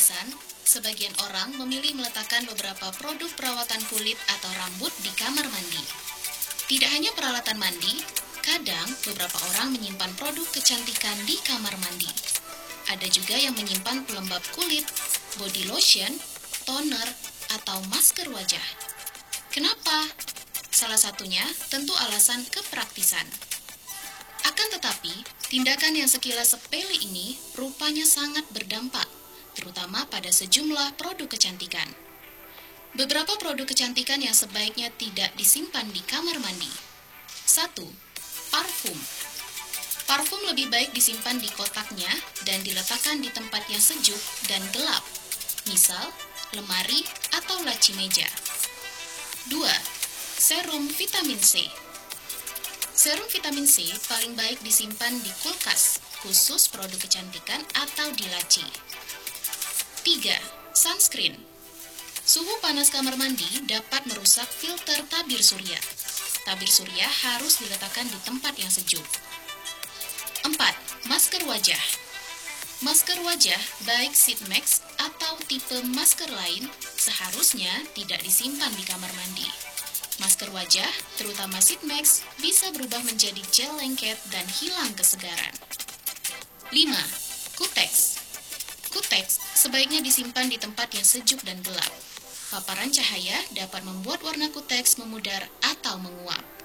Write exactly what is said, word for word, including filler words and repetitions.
alasan, sebagian orang memilih meletakkan beberapa produk perawatan kulit atau rambut di kamar mandi. Tidak hanya peralatan mandi, kadang beberapa orang menyimpan produk kecantikan di kamar mandi. Ada juga yang menyimpan pelembab kulit, body lotion, toner, atau masker wajah. Kenapa? Salah satunya tentu alasan kepraktisan. Akan tetapi, tindakan yang sekilas sepele ini rupanya sangat berdampak, terutama pada sejumlah produk kecantikan. Beberapa produk kecantikan yang sebaiknya tidak disimpan di kamar mandi. satu. Parfum. Parfum lebih baik disimpan di kotaknya dan diletakkan di tempat yang sejuk dan gelap, misal lemari atau laci meja. dua. Serum vitamin C. Serum vitamin C paling baik disimpan di kulkas, khusus produk kecantikan atau di laci. tiga. Sunscreen. Suhu panas kamar mandi dapat merusak filter tabir surya. Tabir surya harus diletakkan di tempat yang sejuk. empat. Masker wajah. Masker wajah baik sheet mask atau tipe masker lain seharusnya tidak disimpan di kamar mandi. Masker wajah, terutama sheet mask, bisa berubah menjadi gel lengket dan hilang kesegaran. lima. Kutex. Kutex sebaiknya disimpan di tempat yang sejuk dan gelap. Paparan cahaya dapat membuat warna kutex memudar atau menguap.